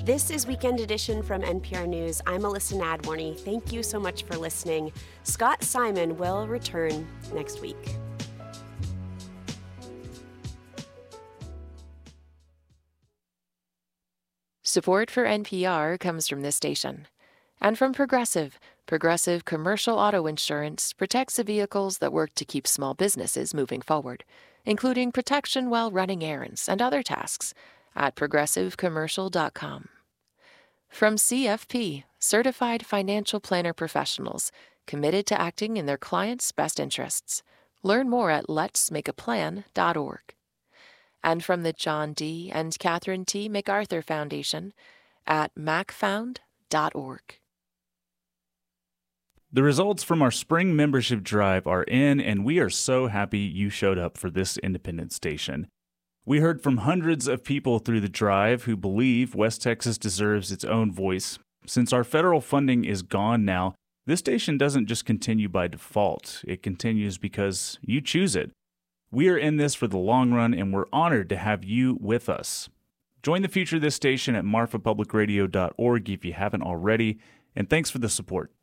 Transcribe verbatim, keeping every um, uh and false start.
This is Weekend Edition from N P R News. I'm Alyssa Nadworny. Thank you so much for listening. Scott Simon will return next week. Support for N P R comes from this station and from Progressive. Progressive Commercial Auto Insurance protects the vehicles that work to keep small businesses moving forward, including protection while running errands and other tasks at progressive commercial dot com. From C F P, Certified Financial Planner Professionals, committed to acting in their clients' best interests. Learn more at lets make a plan dot org. And from the John D. and Catherine T. MacArthur Foundation at mac found dot org. The results from our spring membership drive are in, and we are so happy you showed up for this independent station. We heard from hundreds of people through the drive who believe West Texas deserves its own voice. Since our federal funding is gone now, this station doesn't just continue by default. It continues because you choose it. We are in this for the long run, and we're honored to have you with us. Join the future of this station at marfa public radio dot org if you haven't already, and thanks for the support.